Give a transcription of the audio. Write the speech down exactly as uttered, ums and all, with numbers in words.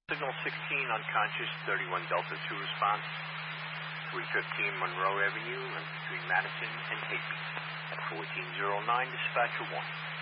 Signal sixteen, unconscious, thirty-one Delta two response, three fifteen Monroe Avenue, and between Madison and Higby. At fourteen oh nine, dispatcher one.